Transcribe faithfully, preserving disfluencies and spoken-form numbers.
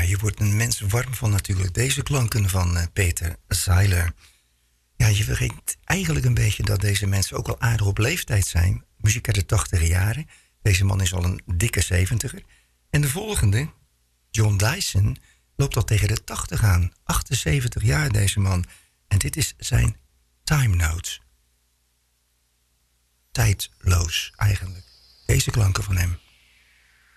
je wordt een mens warm van natuurlijk. Deze klanken van uh, Peter Zeiler. Ja, je vergeet eigenlijk een beetje dat deze mensen ook al aardig op leeftijd zijn. Muziek uit de tachtige jaren. Deze man is al een dikke zeventiger. En de volgende, John Dyson, loopt al tegen de tachtig aan. achtenzeventig jaar deze man. En dit is zijn Time Notes. Tijdloos eigenlijk. Deze klanken van hem.